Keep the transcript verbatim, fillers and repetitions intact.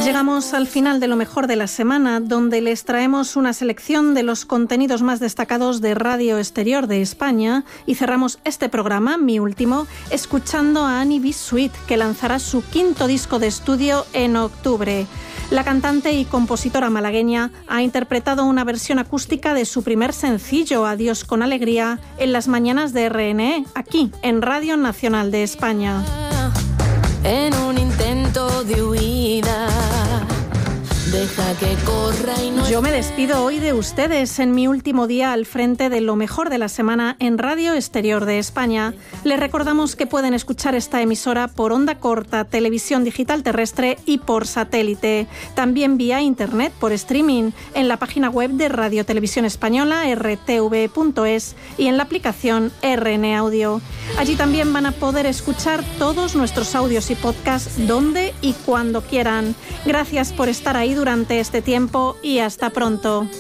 Llegamos al final de lo mejor de la semana, donde les traemos una selección de los contenidos más destacados de Radio Exterior de España y cerramos este programa, mi último, escuchando a Annie B. Sweet, que lanzará su quinto disco de estudio en octubre. La cantante y compositora malagueña ha interpretado una versión acústica de su primer sencillo, Adiós con Alegría, en las mañanas de R N E, aquí, en Radio Nacional de España. En un intento de huida, deja que corra y no... Yo me despido hoy de ustedes en mi último día al frente de lo mejor de la semana en Radio Exterior de España. Les recordamos que pueden escuchar esta emisora por onda corta, televisión digital terrestre y por satélite. También vía internet por streaming en la página web de Radio Televisión Española, r t v punto es, y en la aplicación R N Audio. Allí también van a poder escuchar todos nuestros audios y podcasts donde y cuando quieran. Gracias por estar ahí durante este tiempo y hasta pronto.